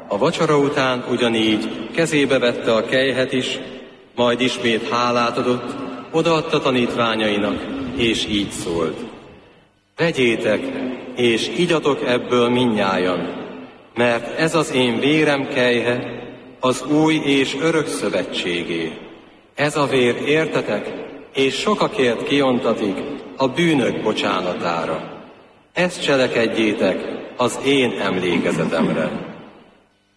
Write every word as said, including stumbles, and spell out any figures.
A vacsora után ugyanígy kezébe vette a kelyhet is, majd ismét hálát adott, odaadta tanítványainak, és így szólt: vegyétek, és igyatok ebből mindnyájan, mert ez az én vérem kelyhe, az új és örök szövetségé. Ez a vér értetek, és sokakért kiontatik a bűnök bocsánatára. Ezt cselekedjétek az én emlékezetemre.